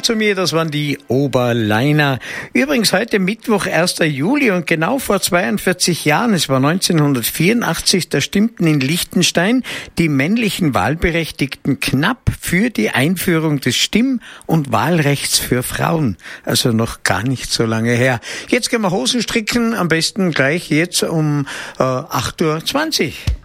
zu mir, das waren die Oberleiner. Übrigens heute Mittwoch, 1. Juli und genau vor 42 Jahren, es war 1984, da stimmten in Liechtenstein die männlichen Wahlberechtigten knapp für die Einführung des Stimm- und Wahlrechts für Frauen. Also noch gar nicht so lange her. Jetzt gehen wir Hosen stricken, am besten gleich jetzt um 8:20 Uhr.